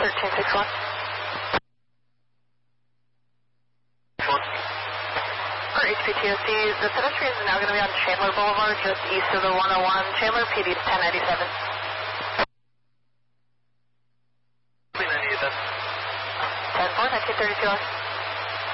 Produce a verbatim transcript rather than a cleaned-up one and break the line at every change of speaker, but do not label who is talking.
thirteen sixty-one. For H P T O C, the pedestrian is now going to be on Chandler Boulevard, just east of the one oh one. Chandler P D is ten ninety-seven. ten four, nineteen thirty-two.